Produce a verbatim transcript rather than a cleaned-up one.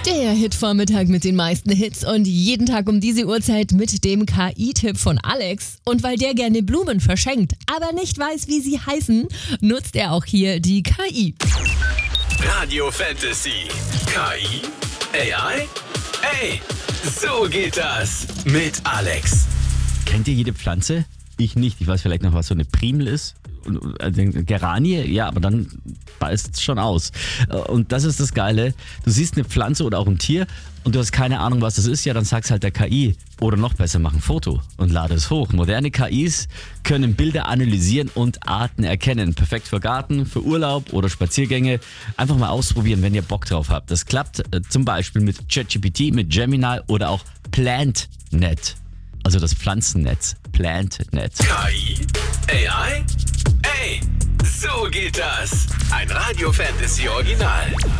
Der Hitvormittag mit den meisten Hits und jeden Tag um diese Uhrzeit mit dem K I-Tipp von Alex. Und weil der gerne Blumen verschenkt, aber nicht weiß, wie sie heißen, nutzt er auch hier die K I. Radio Fantasy. K I? A I? Ey, so geht das mit Alex. Kennt ihr jede Pflanze? Ich nicht. Ich weiß vielleicht noch, was so eine Primel ist. Also Geranie, ja, aber dann beißt es schon aus. Und das ist das Geile. Du siehst eine Pflanze oder auch ein Tier und du hast keine Ahnung, was das ist. Ja, dann sag's halt der K I. Oder noch besser, mach ein Foto und lade es hoch. Moderne K Is können Bilder analysieren und Arten erkennen. Perfekt für Garten, für Urlaub oder Spaziergänge. Einfach mal ausprobieren, wenn ihr Bock drauf habt. Das klappt äh, zum Beispiel mit ChatGPT, mit Gemini oder auch PlantNet. Also das Pflanzennetz. PlantNet. K I? A I? Ey, so geht das. Ein Radio Fantasy Original.